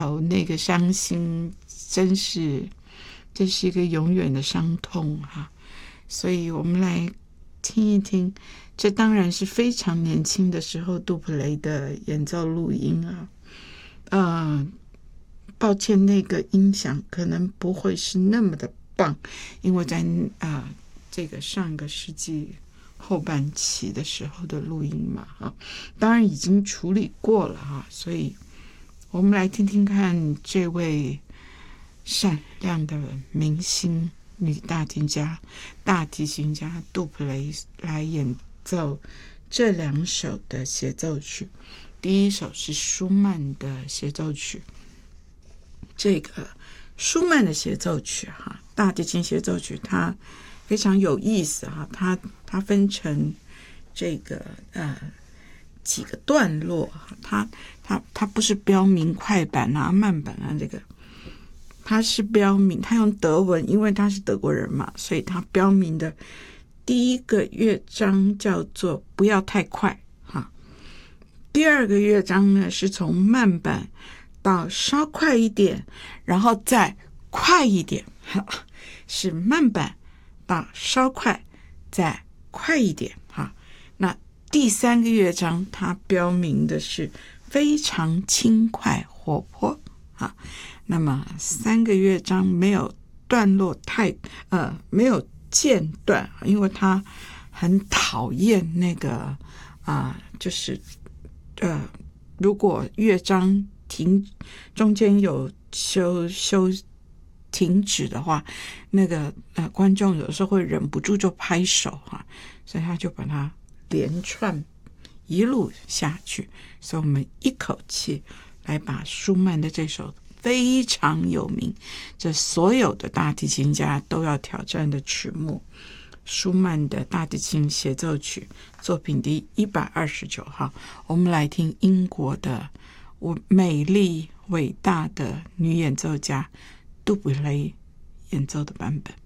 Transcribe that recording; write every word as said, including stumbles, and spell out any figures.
那个伤心真是这是一个永远的伤痛哈、啊，所以我们来听一听，这当然是非常年轻的时候杜普雷的演奏录音啊。呃，抱歉，那个音响可能不会是那么的棒，因为在啊、呃、这个上个世纪后半期的时候的录音嘛哈，当然已经处理过了哈，所以我们来听听看这位闪亮的明星女大提琴家大提琴家杜普雷来演奏这两首的协奏曲。第一首是舒曼的协奏曲，这个舒曼的协奏曲哈，大提琴协奏曲它非常有意思哈，它它分成这个呃几个段落，它它它不是标明快板啊慢板啊，这个它是标明，它用德文，因为他是德国人嘛，所以他标明的第一个乐章叫做不要太快哈，第二个乐章呢是从慢板到稍快一点，然后再快一点，是慢板到稍快再快一点哈。那第三个乐章它标明的是非常轻快活泼啊。那么三个乐章没有段落太呃没有间断，因为他很讨厌那个啊、呃，就是呃，如果乐章停中间有休休停止的话，那个呃观众有时候会忍不住就拍手哈、啊，所以他就把它连串一路下去，所以我们一口气来把舒曼的这首非常有名，这所有的大提琴家都要挑战的曲目，舒曼的大提琴协奏曲作品第一百二十九号，我们来听英国的美丽伟大的女演奏家杜普雷演奏的版本。